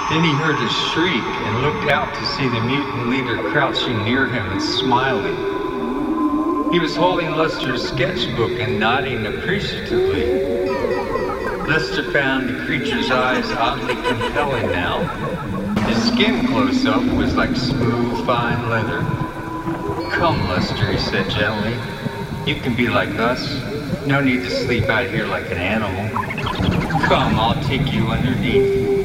Then he heard a shriek and looked out to see the mutant leader crouching near him and smiling. He was holding Lester's sketchbook and nodding appreciatively. Lester found the creature's eyes oddly compelling now. His skin close-up was like smooth, fine leather. "Come, Lester," he said gently. "You can be like us. No need to sleep out here like an animal. Come, I'll take you underneath."